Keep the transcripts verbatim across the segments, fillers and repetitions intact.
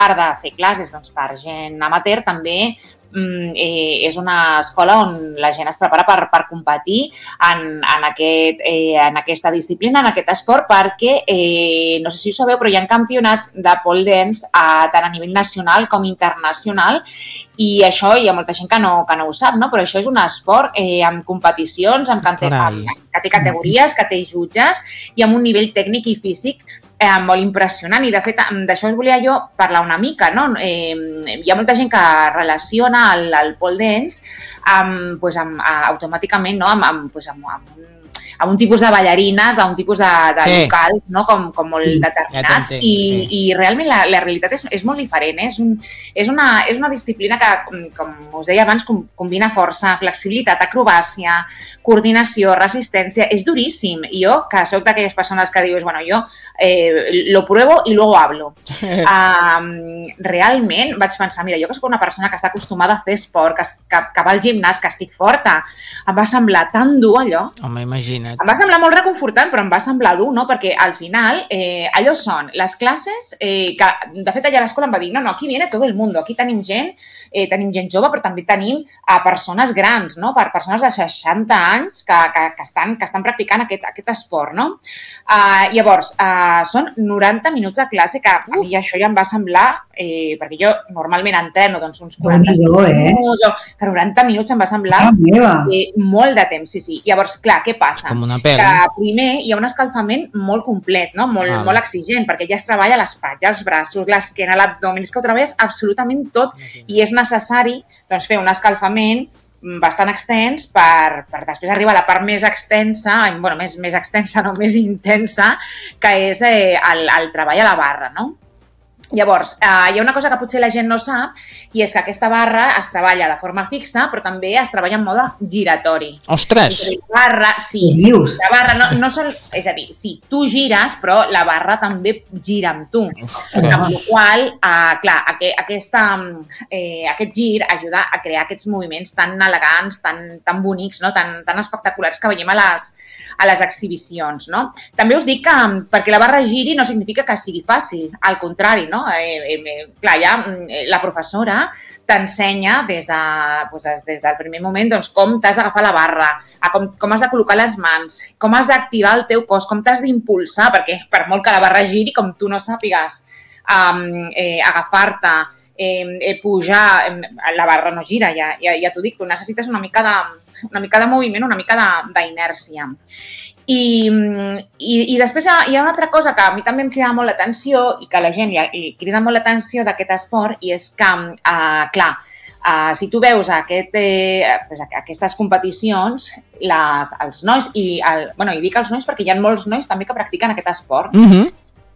part de fer classes doncs, per gent amateur, també Eh, és una escola on la gent es prepara per, per competir en, en, aquest, eh, en aquesta disciplina, en aquest esport, perquè, eh, no sé si ho sabeu, però hi ha campionats de pole dance a, tant a nivell nacional com internacional, i això hi ha molta gent que no, que no ho sap, no? Però això és un esport eh, amb competicions, amb, amb, que té categories, que té jutges i amb un nivell tècnic i físic Eh, molt impressionant, i de fet d'això us volia jo parlar una mica, no? Eh, hi ha molta gent que relaciona el, el pole dance amb, pues, amb, automàticament no? amb, amb, pues, amb, amb un amb un tipus de ballarines, d'un tipus de, de sí. local, no? com, com molt sí, determinats, ja i, sí. i realment la, la realitat és, és molt diferent. Eh? És, un, és, una, és una disciplina que, com, com us deia abans, com, combina força, flexibilitat, acrobàcia, coordinació, resistència. És duríssim. I jo, que soc d'aquelles persones que dius, bueno, jo eh, lo pruebo i luego hablo. um, realment vaig pensar, mira, jo que soc una persona que està acostumada a fer esport, que, que, que va al gimnàs, que estic forta, em va semblar tan dur allò. Home, imagina't. Em va semblar molt reconfortant, però em va semblar dur, no? Perquè al final eh, allò són les classes eh, que, de fet, allà a l'escola em va dir, no, no, aquí viene todo el mundo, aquí tenim gent, eh, tenim gent jove, però també tenim a persones grans, no? Per persones de seixanta anys que, que, que, estan, que estan practicant aquest, aquest esport, no? Uh, llavors, uh, són noranta minuts de classe, que a mi això ja em va semblar, eh, perquè jo normalment entreno doncs, uns quaranta eh? minuts, o que noranta minuts em va semblar eh, molt de temps, sí, sí. Llavors, clar, què passa? Com una peli. Que primer hi ha un escalfament molt complet, no? molt, ah. molt exigent, perquè ja es treballa l'espatlla, els braços, l'esquena, l'abdomen, és que ho treballes absolutament tot i és necessari doncs, fer un escalfament bastant extens per, per després arribar a la part més extensa, bueno, més, més extensa, no, més intensa, que és eh, el, el treball a la barra, no? Llavors, eh, hi ha una cosa que potser la gent no sap i és que aquesta barra es treballa de forma fixa, però també es treballa en mode giratori. Ostres! La barra, sí, sí, la barra no, no sol, és a dir, sí, tu gires, però la barra també gira amb tu. Ostres. Amb la qual, eh, clar, aquest, aquesta, eh, aquest gir ajuda a crear aquests moviments tan elegants, tan, tan bonics, no? tan, tan espectaculars que veiem a les, a les exhibicions. No? També us dic que perquè la barra giri no significa que sigui fàcil, al contrari, no? Eh, eh, clar, ja la professora t'ensenya des, de, doncs, des del primer moment doncs, com t'has d'agafar la barra, com, com has de col·locar les mans, com has d'activar el teu cos, com t'has d'impulsar, perquè per molt que la barra giri, com tu no sàpigues um, eh, agafar-te, eh, eh, pujar, eh, la barra no gira, ja, ja, ja t'ho dic, tu necessites una mica de, una mica de moviment, una mica d'inèrcia. I, i, i després hi ha una altra cosa que a mi també em crida molt l'atenció i que a la gent li, li crida molt l'atenció d'aquest esport i és que, uh, clar, uh, si tu veus aquest, eh, pues, aquestes competicions, les, els nois, i, el, bueno, i dic els nois perquè hi ha molts nois també que practiquen aquest esport, mm-hmm.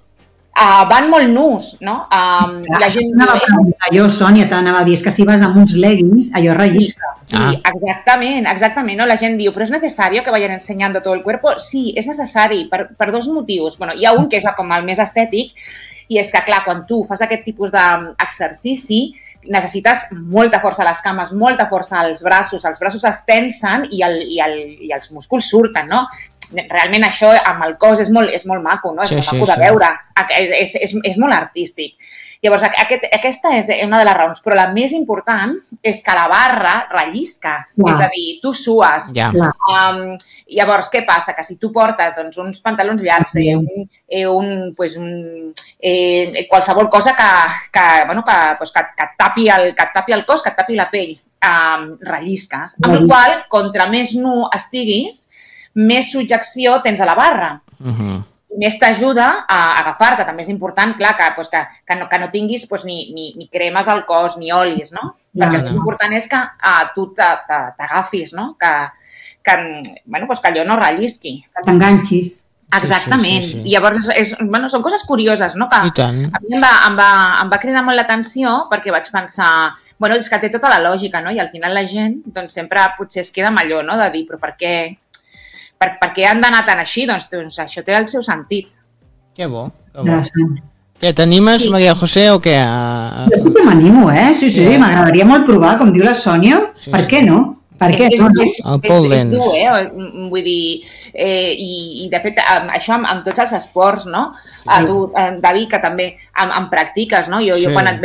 Uh, van molt nus, no? Um, Clar, la gent anava a preguntar jo, Sònia, t'anava a dir, és que si vas amb uns leggings, allò rellisca. Sí, ah. exactament, exactament. No? La gent diu, però és necessari que vayan ensenyando todo el cuerpo? Sí, és necessari per, per dos motius. Bueno, hi ha un que és com el més estètic, i és que, clar, quan tu fas aquest tipus d'exercici, necessites molta força a les cames, molta força als braços, els braços es tensen i, el, i, el, i els músculs surten, no? Realment això amb el cos és molt, és molt maco, no? És sí, molt sí, maco de sí. veure, és, és, és molt artístic. Llavors, aquest, aquesta és una de les raons, però la més important és que la barra rellisca, wow. és a dir, tu sues. Yeah. Um, llavors, què passa? Que si tu portes doncs, uns pantalons llargs, eh, un, eh, un, pues, un, eh, qualsevol cosa que, que, bueno, que, pues, que, que, et tapi el, que et tapi el cos, que et tapi la pell, um, rellisques. Amb la qual, contra més nu estiguis, més subjecció tens a la barra. Uh-huh. I més t'ajuda a agafar-te. També és important, clar, que, pues, que, que, no, que no tinguis pues, ni, ni, ni cremes al cos, ni olis, no? Perquè el més important és que uh, tu t'agafis, no? Que, que, bueno, pues, que allò no rellisqui. Que t'enganxis. Exactament. Sí, sí, sí, sí. I llavors és, bueno, són coses curioses, no? Que a mi em va, em, va, em va cridar molt l'atenció perquè vaig pensar, bueno, és que té tota la lògica, no? I al final la gent doncs, sempre potser es queda amb allò, no? De dir, però per què... Per, per què han d'anar tan així? Doncs, doncs això té el seu sentit. Que bo, que bo. Què, t'animes, sí. Maria José, o què? A... Jo sí que m'animo, eh? Sí, sí, sí. M'agradaria molt provar, com diu la Sònia. Sí, per què no? Per què? És, No, no? és, El és, pole és dance. dur, eh? Vull dir, eh, i, i de fet, amb, això amb, amb tots els esports, no? A tu, eh, David, que també en, en practiques, no? Jo, Sí. jo quan et